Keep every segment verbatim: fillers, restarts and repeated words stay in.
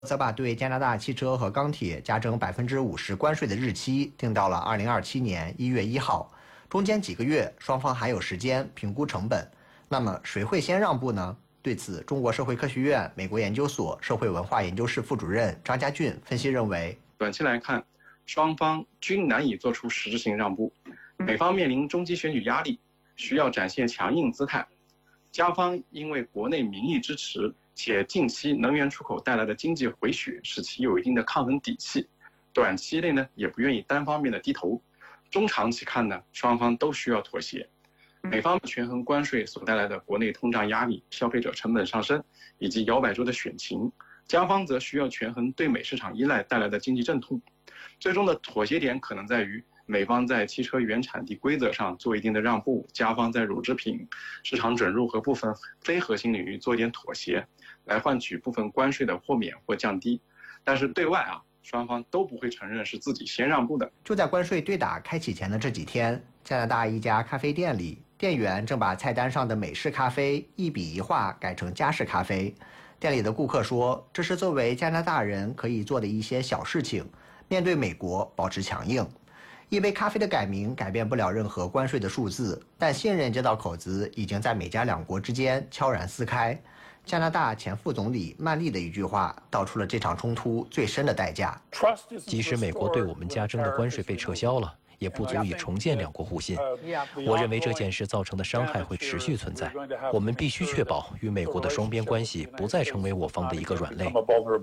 则把对加拿大汽车和钢铁加征百分之五十关税的日期定到了二零二七年一月一号，中间几个月双方还有时间评估成本。那么谁会先让步呢？对此，中国社会科学院美国研究所社会文化研究室副主任张家俊分析认为， 短期来看，双方均难以做出实质性让步。美方面临中期选举压力，需要展现强硬姿态；加方因为国内民意支持，且近期能源出口带来的经济回血，使其有一定的抗衡底气。短期内呢，也不愿意单方面的低头。中长期看呢，双方都需要妥协。美方权衡关税所带来的国内通胀压力、消费者成本上升以及摇摆州的选情，加方则需要权衡对美市场依赖带来的经济阵痛。最终的妥协点可能在于美方在汽车原产地规则上做一定的让步，加方在乳制品市场准入和部分非核心领域做一点妥协，来换取部分关税的豁免或降低。但是对外啊，双方都不会承认是自己先让步的。 就在关税对打开启前的这几天，加拿大一家咖啡店里，店员正把菜单上的美式咖啡一笔一画改成加式咖啡。店里的顾客说，这是作为加拿大人可以做的一些小事情，面对美国保持强硬。一杯咖啡的改名改变不了任何关税的数字，但信任这道口子已经在美加两国之间悄然撕开。加拿大前副总理曼丽的一句话道出了这场冲突最深的代价。 即使美国对我们加征的关税被撤销了，也不足以重建两国互信。我认为这件事造成的伤害会持续存在，我们必须确保与美国的双边关系不再成为我方的一个软肋。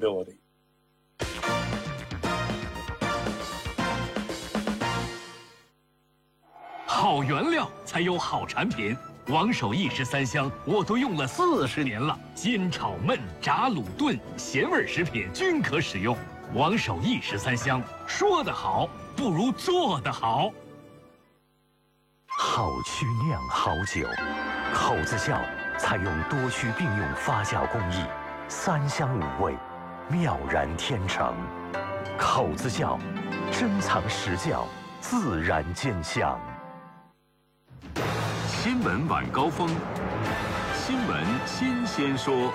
好原料才有好产品。王守义十三香我都用了四十年了，煎炒焖炸卤炖咸味食品均可使用。王守义十三香，说得好不如做得好。 好曲酿好酒，口子窖采用多区并用发酵工艺，三香五味，妙然天成。口子窖珍藏实窖，自然见香。 新闻晚高峰，新闻新鲜说。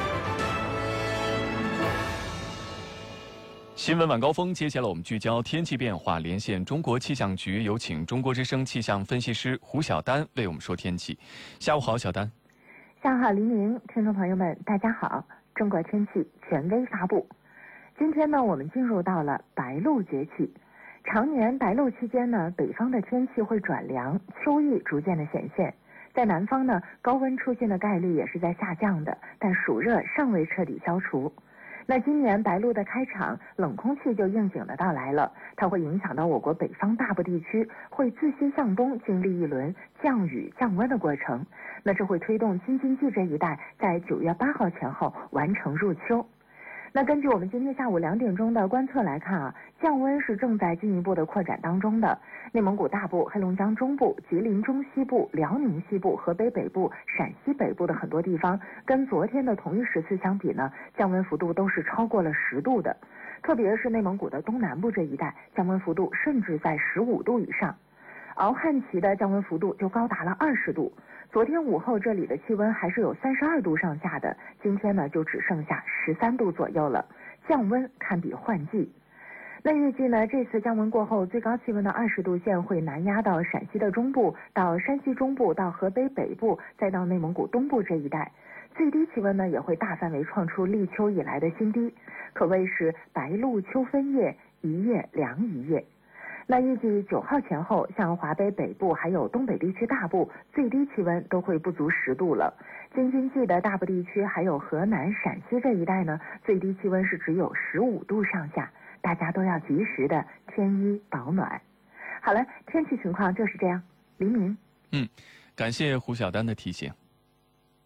新闻晚高峰，接下来我们聚焦天气变化，连线中国气象局，有请中国之声气象分析师胡晓丹为我们说天气。下午好，小丹。 下午好，黎明，听众朋友们，大家好。中国天气权威发布，今天呢，我们进入到了白露节气。常年白露期间呢，北方的天气会转凉，秋意逐渐的显现。在南方呢，高温出现的概率也是在下降的，但暑热尚未彻底消除。那今年白露的开场，冷空气就应景的到来了，它会影响到我国北方大部地区，会自西向东经历一轮降雨降温的过程。那这会推动京津冀这一带在九月八号前后完成入秋。那根据我们今天下午两点钟的观测来看啊，降温是正在进一步的扩展当中的。内蒙古大部、黑龙江中部、吉林中西部、辽宁西部、河北北部、陕西北部的很多地方，跟昨天的同一时次相比呢，降温幅度都是超过了十度的。特别是内蒙古的东南部这一带，降温幅度甚至在十五度以上。敖汉旗的降温幅度就高达了二十度。昨天午后这里的气温还是有三十二度上下的，今天呢就只剩下十三度左右了，降温堪比换季。那预计呢，这次降温过后，最高气温的二十度线会南压到陕西的中部，到山西中部，到河北北部，再到内蒙古东部这一带。最低气温呢也会大范围创出立秋以来的新低，可谓是白露秋分夜，一夜凉一夜。那预计九号前后，像华北北部还有东北地区大部，最低气温都会不足十度了。京津冀的大部地区还有河南、陕西这一带呢，最低气温是只有十五度上下，大家都要及时的添衣保暖。好了，天气情况就是这样。黎明， 嗯，感谢胡晓丹的提醒。